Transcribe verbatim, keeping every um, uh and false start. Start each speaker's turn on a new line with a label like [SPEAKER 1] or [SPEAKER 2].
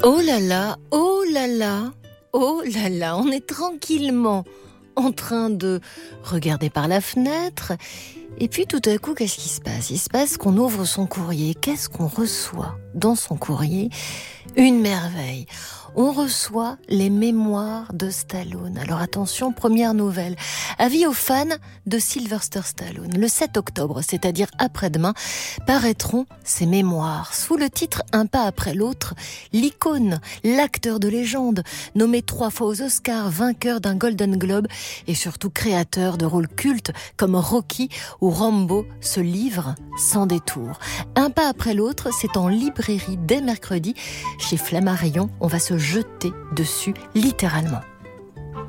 [SPEAKER 1] Oh là là, oh là là, oh là là, on est tranquillement en train de regarder par la fenêtre. Et puis tout à coup, qu'est-ce qui se passe ? Il se passe qu'on ouvre son courrier. Qu'est-ce qu'on reçoit dans son courrier ? Une merveille. On reçoit les mémoires de Stallone. Alors attention, première nouvelle. Avis aux fans de Sylvester Stallone. Le sept octobre, c'est-à-dire après-demain, paraîtront ses mémoires. Sous le titre Un pas après l'autre, l'icône, l'acteur de légende, nommé trois fois aux Oscars, vainqueur d'un Golden Globe et surtout créateur de rôles cultes comme Rocky ou Rambo, se livre sans détour. Un pas après l'autre, c'est en librairie dès mercredi. Chez Flammarion, on va se jeter dessus littéralement.